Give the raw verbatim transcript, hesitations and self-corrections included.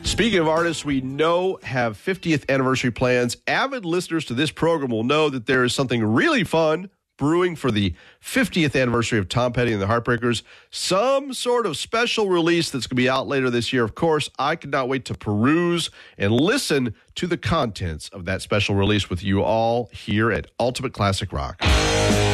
Speaking of artists we know have fiftieth anniversary plans, avid listeners to this program will know that there is something really fun brewing for the fiftieth anniversary of Tom Petty and the Heartbreakers. Some sort of special release that's going to be out later this year. Of course, I cannot wait to peruse and listen to the contents of that special release with you all here at Ultimate Classic Rock.